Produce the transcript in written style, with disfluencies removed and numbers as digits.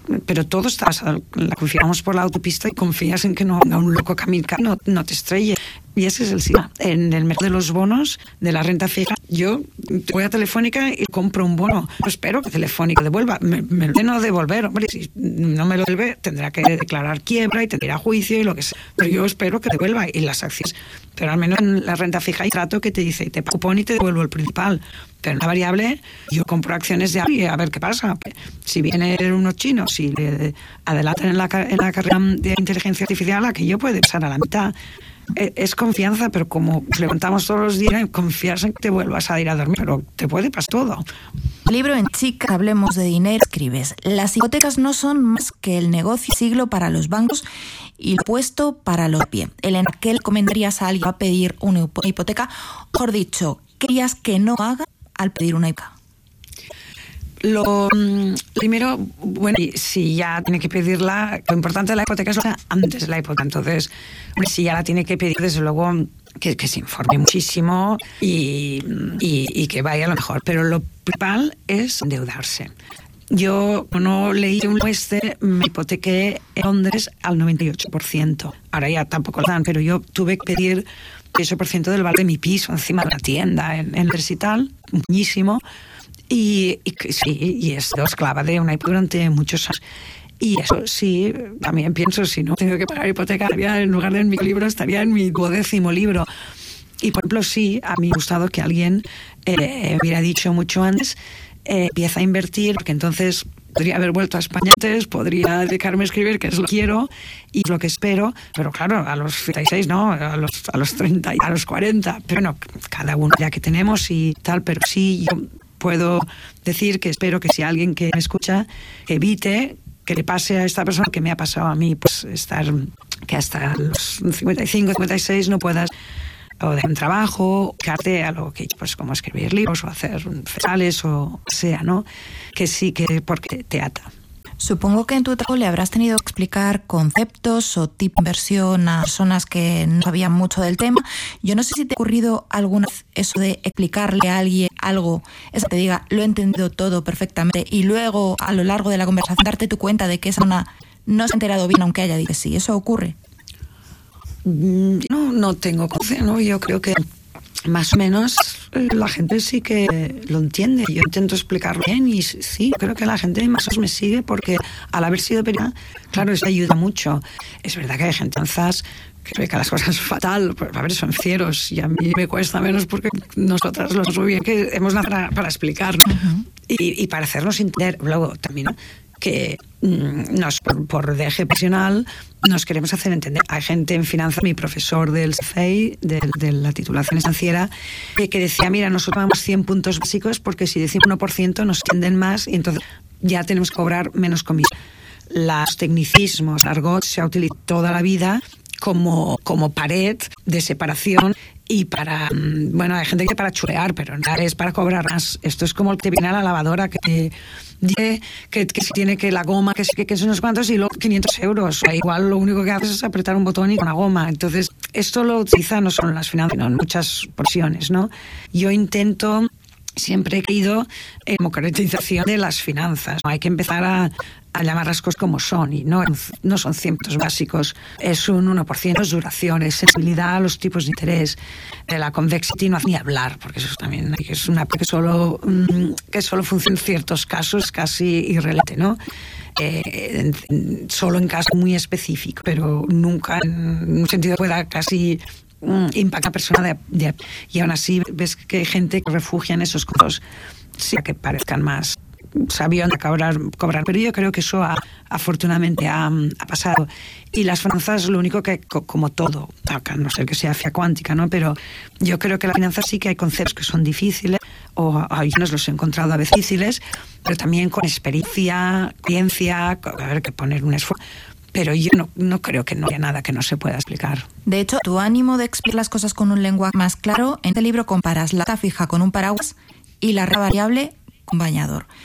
pero todo está basado. Confiamos por la autopista y confías en que no venga un loco caminando, no te estrelle. Y ese es el sistema. En el mercado de los bonos, de la renta fija, yo voy a Telefónica y compro un bono. Yo espero que Telefónica devuelva. Me lo no devolver, hombre. Si no me lo devuelve, tendrá que declarar quiebra y tendrá que ir a juicio y lo que sea. Pero yo espero que devuelva. Y las acciones. Pero al menos en la renta fija hay trato que te dice, te cupón y te devuelvo el principal. Pero en la variable, yo compro acciones de y a ver qué pasa. Si vienen unos chinos, si le adelantan en la carrera de inteligencia artificial, aquello puede pasar a la mitad. Es confianza, pero como nos levantamos todos los días, confías en que te vuelvas a ir a dormir, pero te puede pasar todo. Libro En Chicas, hablemos de dinero, escribes: las hipotecas no son más que el negocio siglo para los bancos y lo opuesto para los pie. Elena, ¿qué le recomendarías a alguien a pedir una hipoteca? Mejor dicho, ¿qué harías que no haga al pedir una hipoteca? Lo primero, bueno, si ya tiene que pedirla, lo importante de la hipoteca es antes de la hipoteca. Entonces, si ya la tiene que pedir, desde luego que se informe muchísimo y que vaya a lo mejor. Pero lo principal es endeudarse. Yo no leí un me hipotequé en Londres al 98%. Ahora ya tampoco lo dan, pero yo tuve que pedir 8% del valor de mi piso encima de la tienda en Londres y tal, muchísimo. Y esto esclava de una hipoteca durante muchos años. Y eso sí, también pienso, si no tengo que pagar hipoteca, en lugar de en mi libro, estaría en mi 12º libro. Y por ejemplo, sí, a mí me ha gustado que alguien hubiera dicho mucho antes, empieza a invertir, porque entonces podría haber vuelto a España antes, podría dedicarme a escribir, que es lo que quiero y lo que espero, pero claro, a los 36 no, a los 30 y a los 40, pero bueno, cada uno ya que tenemos y tal, pero sí, yo puedo decir que espero que si alguien que me escucha, que evite que le pase a esta persona que me ha pasado a mí, pues que hasta los 55, 56 no puedas o dejar un trabajo, quedarte a lo que, pues como escribir libros o hacer festivales o sea, ¿no? Que sí, que porque te ata. Supongo que en tu trabajo le habrás tenido que explicar conceptos o tipo de inversión a personas que no sabían mucho del tema. Yo no sé si te ha ocurrido alguna vez eso de explicarle a alguien algo, eso te diga, lo he entendido todo perfectamente, y luego a lo largo de la conversación darte tu cuenta de que esa persona no se ha enterado bien aunque haya dicho sí. ¿Eso ocurre? No tengo concepto, ¿no? Yo creo que más o menos la gente sí que lo entiende. Yo intento explicarlo bien y sí, creo que la gente más o menos me sigue porque al haber sido periodista, claro, eso ayuda mucho. Es verdad que hay gente que ve que las cosas fatal, pues, a ver, son fieros y a mí me cuesta menos porque nosotras lo sabemos muy bien que hemos nada para explicar y para hacernos entender. Luego también, ¿no? Que por deje profesional nos queremos hacer entender. Hay gente en finanzas, mi profesor del CFEI, de la titulación financiera, que decía, mira, nosotros damos 100 puntos básicos porque si decimos 1% nos tienden más y entonces ya tenemos que cobrar menos comisión. Los tecnicismos, argot se ha utilizado toda la vida como pared de separación y para, bueno, hay gente que para chulear, pero no es para cobrar más. Esto es como el que viene a la lavadora que te dice que si tiene que la goma, que son unos cuantos y luego 500 euros. O sea, igual lo único que haces es apretar un botón y con la goma. Entonces, esto lo utiliza no solo en las finanzas, sino en muchas porciones, ¿no? Yo intento, siempre he creído en democratización de las finanzas. Hay que empezar a llamar las cosas como son y no son 100 puntos básicos, es un 1%, es duración, es sensibilidad a los tipos de interés, de la convexity no hace ni hablar, porque eso también es una que solo funciona en ciertos casos, casi irrelevante, ¿no? Solo en casos muy específicos, pero nunca en un sentido que pueda casi impacta a persona y aún así ves que hay gente que refugia en esos cosas, sí, que parezcan más sabiendo cobrar, pero yo creo que eso afortunadamente ha pasado. Y las finanzas, lo único que, como todo, a no ser que sea física cuántica, ¿no? Pero yo creo que las finanzas sí que hay conceptos que son difíciles, o algunos los he encontrado a veces difíciles, pero también con experiencia, ciencia, haber que poner un esfuerzo. Pero yo no creo que no haya nada que no se pueda explicar. De hecho, tu ánimo de explicar las cosas con un lenguaje más claro, en este libro comparas la renta fija con un paraguas y la renta variable con bañador.